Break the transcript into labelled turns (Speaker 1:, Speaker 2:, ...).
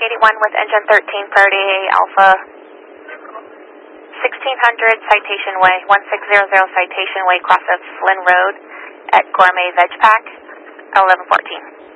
Speaker 1: Traffic 81 with engine 1330 Alpha 1600 Citation Way, 1600 Citation Way, cross of Flynn Road at Gourmet Veg Pack, 1114.